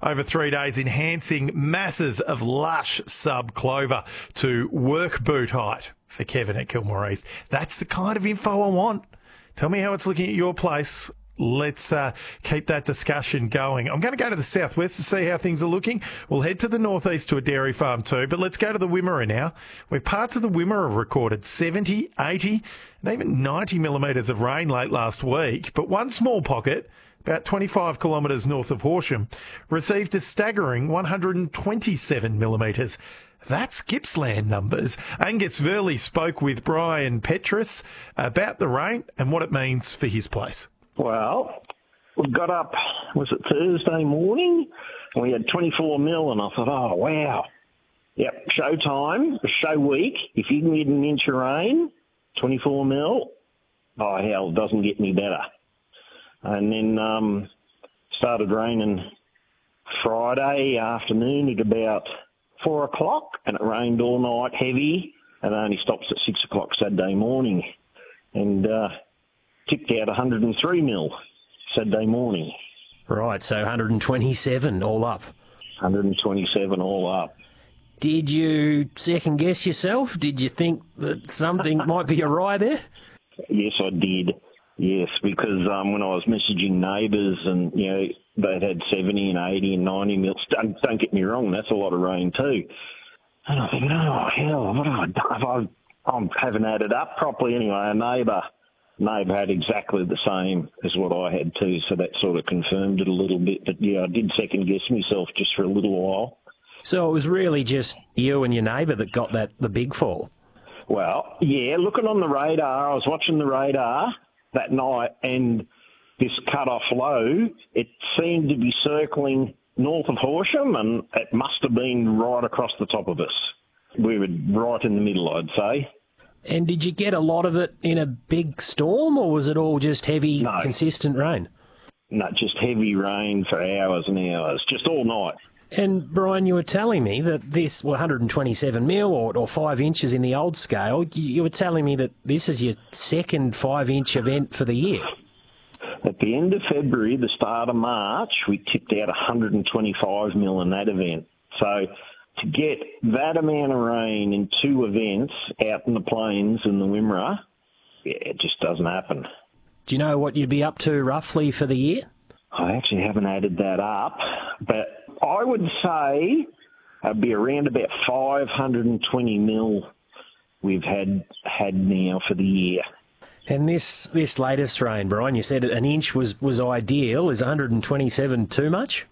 over 3 days, enhancing masses of lush sub-clover to work boot height for Kevin at Kilmore East. That's the kind of info I want. Tell me how it's looking at your place. Let's keep that discussion going. I'm going to go to the southwest to see how things are looking. We'll head to the northeast to a dairy farm too, but let's go to the Wimmera now, where parts of the Wimmera have recorded 70, 80 and even 90 millimetres of rain late last week. But one small pocket, about 25 kilometres north of Horsham, received a staggering 127 millimetres. That's Gippsland numbers. Angus Verley spoke with Brian Petrus about the rain and what it means for his place. Well, we got up, was it Thursday morning? And we had 24 mil, and I thought, oh, wow. Yep, show time, show week. If you can get an inch of rain, 24 mil, oh, hell, it doesn't get any better. And then started raining Friday afternoon at about 4 o'clock, and it rained all night heavy, and it only stops at 6 o'clock Saturday morning. And tipped out 103 mil Saturday morning. Right, so 127 all up. 127 all up. Did you second guess yourself? Did you think that something might be awry there? Yes, I did. Yes, because when I was messaging neighbours and, you know, they'd had 70 and 80 and 90 mils. Don't get me wrong, that's a lot of rain too. And I think, oh, hell, what have I done? I haven't added up properly anyway. A neighbour had exactly the same as what I had too, so that sort of confirmed it a little bit. But yeah, I did second guess myself just for a little while. So it was really just you and your neighbour that got the big fall? Well, yeah, looking on the radar, I was watching the radar that night, and this cut-off low, it seemed to be circling north of Horsham, and it must have been right across the top of us. We were right in the middle, I'd say. And did you get a lot of it in a big storm, or was it all just heavy, consistent rain? No, just heavy rain for hours and hours, just all night. And, Brian, you were telling me that this, 127 mil or 5 inches in the old scale, you were telling me that this is your second 5-inch event for the year. At the end of February, the start of March, we tipped out 125 mil in that event. So to get that amount of rain in 2 events out in the plains in the Wimmera, yeah, it just doesn't happen. Do you know what you'd be up to roughly for the year? I actually haven't added that up, but I would say it'd be around about 520 mil we've had now for the year. And this latest rain, Brian, you said an inch was ideal. Is 127 too much?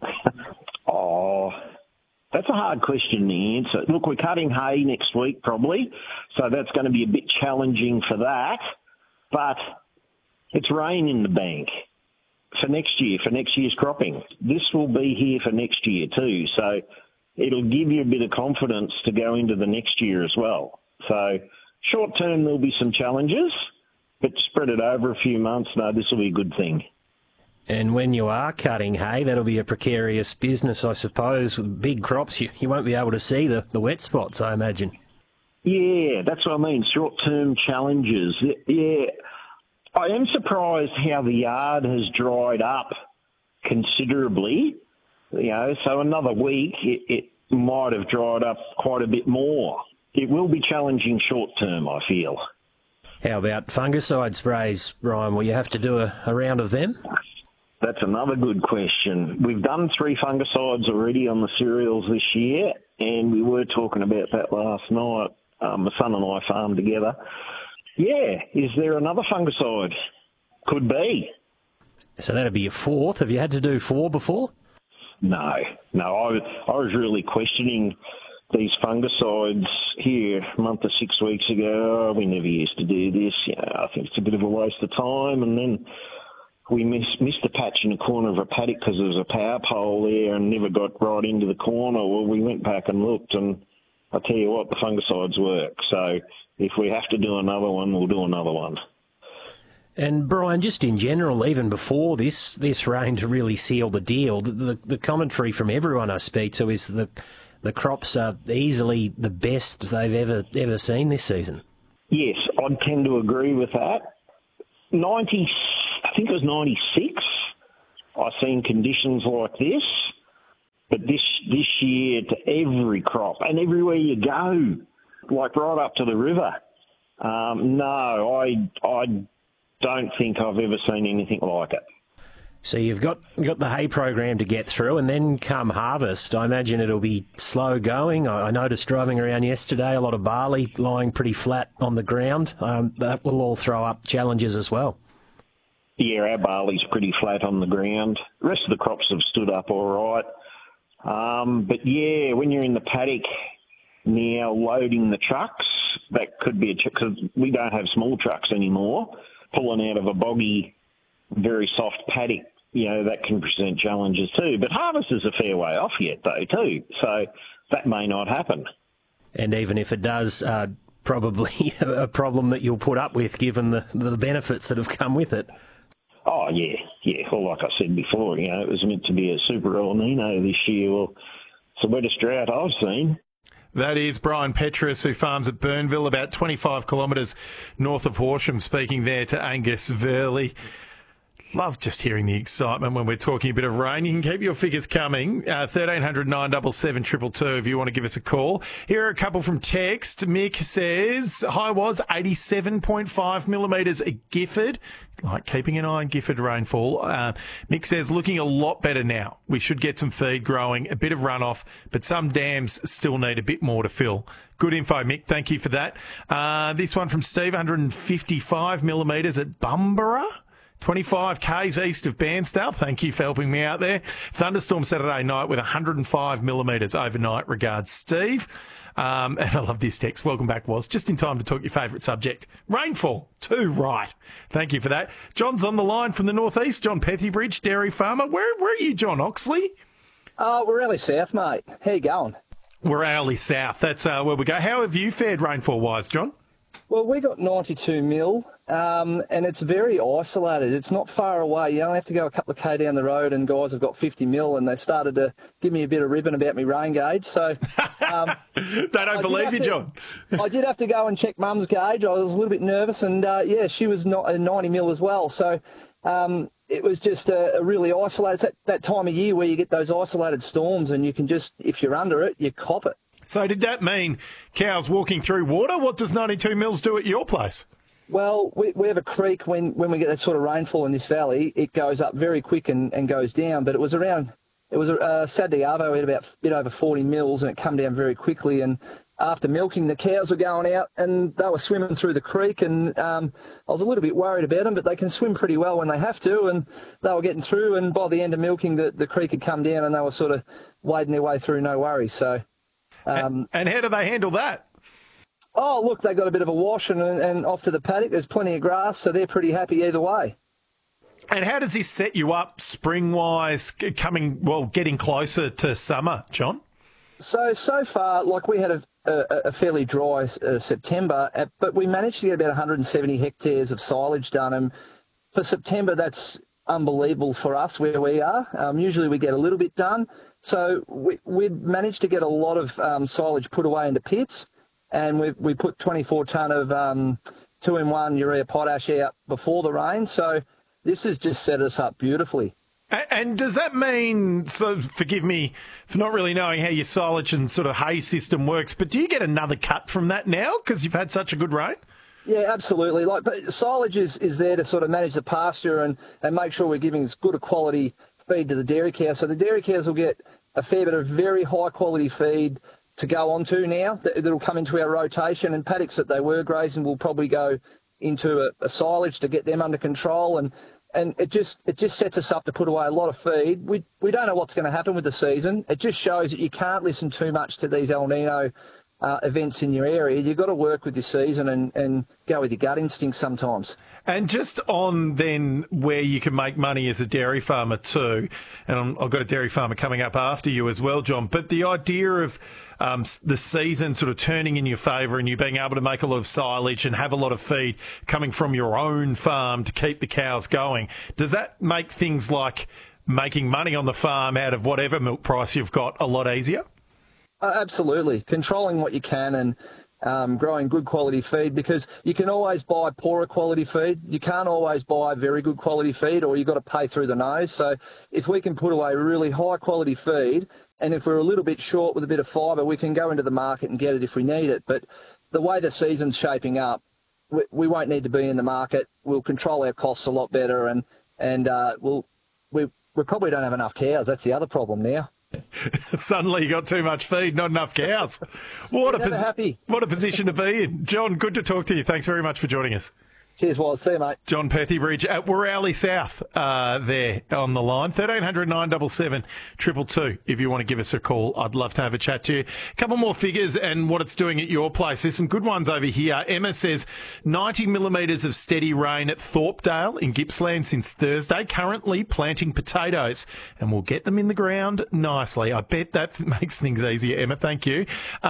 Oh, that's a hard question to answer. Look, we're cutting hay next week probably, so that's going to be a bit challenging for that. But it's rain in the bank for next year's cropping. This will be here for next year too, so it'll give you a bit of confidence to go into the next year as well. So short term there'll be some challenges, but spread it over a few months, no, this will be a good thing. And when you are cutting hay, that'll be a precarious business, I suppose. With big crops, you won't be able to see the wet spots, I imagine. Yeah, that's what I mean, short-term challenges. Yeah, I am surprised how the yard has dried up considerably. You know, so another week it might have dried up quite a bit more. It will be challenging short-term, I feel. How about fungicide sprays, Ryan? Will you have to do a round of them? That's another good question. We've done 3 fungicides already on the cereals this year, and we were talking about that last night. My son and I farmed together. Yeah, is there another fungicide? Could be. So that'd be your 4th. Have you had to do 4 before? No. I was really questioning these fungicides here a month or 6 weeks ago. We never used to do this. You know, I think it's a bit of a waste of time. And then we missed a patch in the corner of a paddock because there was a power pole there and never got right into the corner. Well, we went back and looked, and I'll tell you what, the fungicides work. So if we have to do another one, we'll do another one. And Brian, just in general, even before this rain to really seal the deal, the commentary from everyone I speak to is the crops are easily the best they've ever seen this season. Yes, I'd tend to agree with that. I think it was 96, I've seen conditions like this. But this year, to every crop and everywhere you go, like right up to the river, no, I don't think I've ever seen anything like it. So you've got the hay program to get through, and then come harvest, I imagine it'll be slow going. I noticed driving around yesterday, a lot of barley lying pretty flat on the ground. That will all throw up challenges as well. Yeah, our barley's pretty flat on the ground. The rest of the crops have stood up all right. But yeah, when you're in the paddock now loading the trucks, that could be because we don't have small trucks anymore, pulling out of a boggy, very soft paddock, that can present challenges too. But harvest is a fair way off yet though too, so that may not happen. And even if it does, probably a problem that you'll put up with given the benefits that have come with it. Oh, yeah. Well, like I said before, it was meant to be a super El Nino this year. Well, it's the wettest drought I've seen. That is Brian Petrus, who farms at Burnville, about 25 kilometres north of Horsham, speaking there to Angus Verley. Love just hearing the excitement when we're talking a bit of rain. You can keep your figures coming. 1300 977 222 if you want to give us a call. Here are a couple from text. Mick says, high was 87.5 millimetres at Gifford. Like keeping an eye on Gifford rainfall. Mick says, looking a lot better now. We should get some feed growing, a bit of runoff, but some dams still need a bit more to fill. Good info, Mick. Thank you for that. This one from Steve, 155 millimetres at Bumborough. 25 k's east of Bairnsdale. Thank you for helping me out there. Thunderstorm Saturday night with 105 millimetres overnight. Regards, Steve. And I love this text. Welcome back, Was. Just in time to talk your favourite subject. Rainfall. Too right. Thank you for that. John's on the line from the northeast. John Pethybridge, dairy farmer. Where are you, John? Oxley? We're early south, mate. How you going? We're early south. That's where we go. How have you fared rainfall-wise, John? Well, we got 92 mil, and it's very isolated. It's not far away. You only have to go a couple of K down the road, and guys have got 50 mil, and they started to give me a bit of ribbon about me rain gauge. So they don't believe you, John. I did have to go and check Mum's gauge. I was a little bit nervous, and she was not 90 mil as well. So it was just a really isolated. It's that time of year where you get those isolated storms, and you can just, if you're under it, you cop it. So did that mean cows walking through water? What does 92 mils do at your place? Well, we have a creek. When we get that sort of rainfall in this valley, it goes up very quick and goes down. But it was Saturday Arvo, we had about a bit over 40 mils, and it come down very quickly. And after milking, the cows were going out and they were swimming through the creek, and I was a little bit worried about them, but they can swim pretty well when they have to, and they were getting through. And by the end of milking, the creek had come down and they were sort of wading their way through, no worries. So. And how do they handle that? Oh, look, they got a bit of a wash and off to the paddock. There's plenty of grass, so they're pretty happy either way. And how does this set you up spring-wise, getting closer to summer, John? So far, like we had a fairly dry September, but we managed to get about 170 hectares of silage done. And for September, that's unbelievable for us where we are. Usually we get a little bit done. So we'd managed to get a lot of silage put away into pits, and we put 24 tonne of 2-in-1 urea potash out before the rain. So this has just set us up beautifully. And does that mean, so forgive me for not really knowing how your silage and sort of hay system works, but do you get another cut from that now because you've had such a good rain? Yeah, absolutely. But silage is there to sort of manage the pasture and make sure we're giving as good a quality feed to the dairy cows. So the dairy cows will get a fair bit of very high quality feed to go on to now that'll come into our rotation, and paddocks that they were grazing will probably go into a silage to get them under control, and it just sets us up to put away a lot of feed. We don't know what's going to happen with the season. It just shows that you can't listen too much to these El Nino events in your area. You've got to work with your season and go with your gut instinct sometimes. And just on then where you can make money as a dairy farmer too, and I've got a dairy farmer coming up after you as well, John, but the idea of the season sort of turning in your favour and you being able to make a lot of silage and have a lot of feed coming from your own farm to keep the cows going, does that make things like making money on the farm out of whatever milk price you've got a lot easier? Absolutely. Controlling what you can growing good quality feed, because you can always buy poorer quality feed. You can't always buy very good quality feed, or you've got to pay through the nose. So if we can put away really high quality feed, and if we're a little bit short with a bit of fibre, we can go into the market and get it if we need it. But the way the season's shaping up, we won't need to be in the market. We'll control our costs a lot better, and we probably don't have enough cows. That's the other problem now. Suddenly you got too much feed, not enough cows. What happy. What a position to be in. John, good to talk to you. Thanks very much for joining us. Cheers, Walt. See you, mate. John Pethiebridge at Werrowley South there on the line. 1300 977 222 if you want to give us a call. I'd love to have a chat to you. A couple more figures and what it's doing at your place. There's some good ones over here. Emma says 90 millimetres of steady rain at Thorpedale in Gippsland since Thursday. Currently planting potatoes, and we'll get them in the ground nicely. I bet that makes things easier, Emma. Thank you.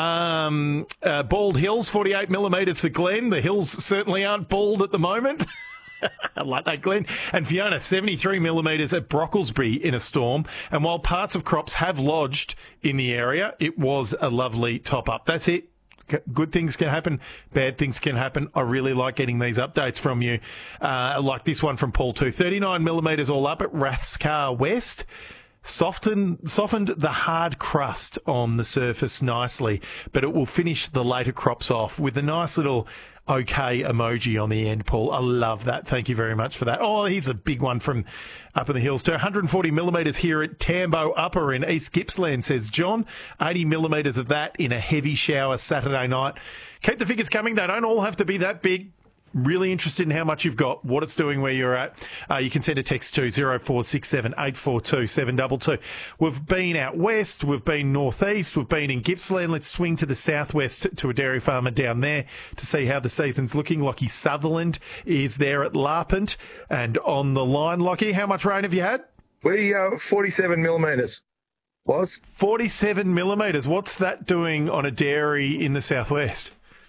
Bald Hills, 48 millimetres for Glenn. The hills certainly aren't bald at the moment. I like that, Glenn. And Fiona, 73 millimetres at Brocklesby in a storm. And while parts of crops have lodged in the area, it was a lovely top-up. That's it. Good things can happen. Bad things can happen. I really like getting these updates from you. Like this one from Paul too. 39 millimetres all up at Rathscar West. Softened the hard crust on the surface nicely, but it will finish the later crops off with a nice little okay emoji on the end, Paul. I love that. Thank you very much for that. Oh, here's a big one from up in the hills too. 140 millimetres here at Tambo Upper in East Gippsland, says John. 80 millimetres of that in a heavy shower Saturday night. Keep the figures coming. They don't all have to be that big. Really interested in how much you've got, what it's doing where you're at. You can send a text to 0467 842 722. We've been out west, we've been northeast, we've been in Gippsland. Let's swing to the southwest to a dairy farmer down there to see how the season's looking. Lockie Sutherland is there at Larpent and on the line. Lockie, how much rain have you had? 47 millimetres was. 47 millimetres. What's that doing on a dairy in the southwest?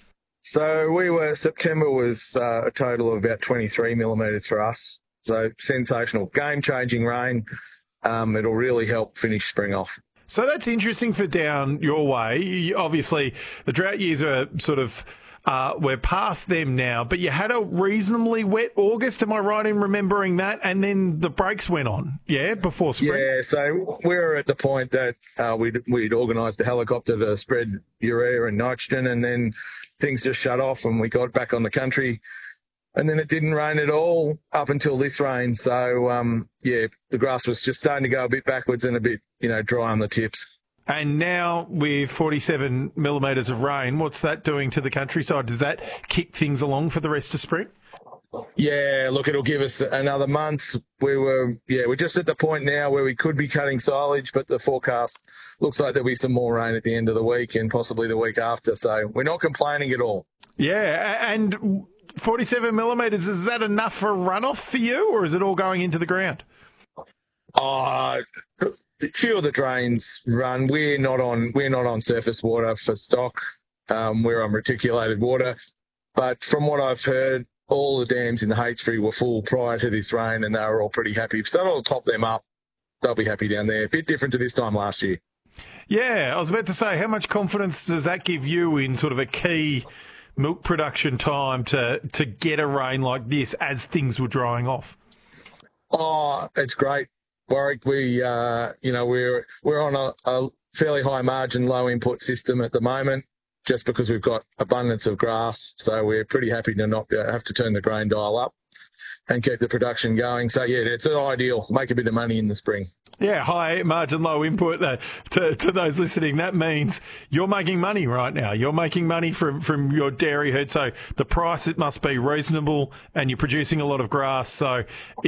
So September was a total of about 23 millimetres for us. So sensational, game-changing rain. It'll really help finish spring off. So that's interesting for down your way. Obviously, the drought years are sort of, we're past them now, but you had a reasonably wet August. Am I right in remembering that? And then the brakes went on, before spring? Yeah, so we were at the point that we'd organised a helicopter to spread urea and nitrogen, and then things just shut off and we got back on the country, and then it didn't rain at all up until this rain. So, the grass was just starting to go a bit backwards and a bit, dry on the tips. And now with 47 millimetres of rain, what's that doing to the countryside? Does that kick things along for the rest of spring? Yeah, look, it'll give us another month. We're just at the point now where we could be cutting silage, but the forecast looks like there'll be some more rain at the end of the week and possibly the week after. So we're not complaining at all. Yeah, and 47 millimetres, is that enough for runoff for you, or is it all going into the ground? A few of the drains run. We're not on surface water for stock. We're on reticulated water. But from what I've heard, all the dams in the Heytesbury were full prior to this rain, and they were all pretty happy. So that'll top them up. They'll be happy down there. A bit different to this time last year. Yeah, I was about to say, how much confidence does that give you in sort of a key milk production time to get a rain like this as things were drying off? Oh, it's great, Warwick. We're on a fairly high margin, low input system at the moment, just because we've got abundance of grass. So we're pretty happy to not have to turn the grain dial up and keep the production going. So, it's ideal. Make a bit of money in the spring. Yeah, high margin, low input. To those listening, that means you're making money right now. You're making money from your dairy herd. So the price, it must be reasonable, and you're producing a lot of grass. So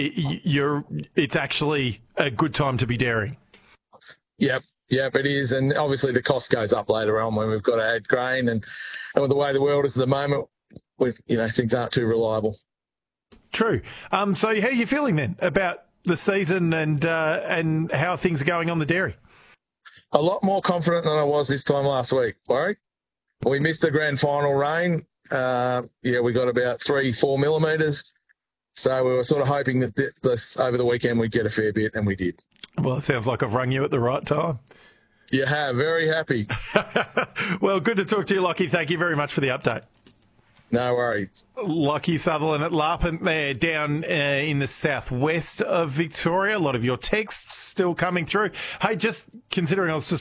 it's actually a good time to be dairying. Yep, it is. And obviously the cost goes up later on when we've got to add grain. And with the way the world is at the moment, things aren't too reliable. True. So how are you feeling then about the season and how things are going on the dairy? A lot more confident than I was this time last week, Warwick. We missed the grand final rain. We got about 3-4 millimetres. So we were sort of hoping that this over the weekend we'd get a fair bit, and we did. Well, it sounds like I've rung you at the right time. You have. Very happy. Well, good to talk to you, Lockie. Thank you very much for the update. No worries. Lockie Sutherland at Larpent there down in the southwest of Victoria. A lot of your texts still coming through. Hey, just considering I was just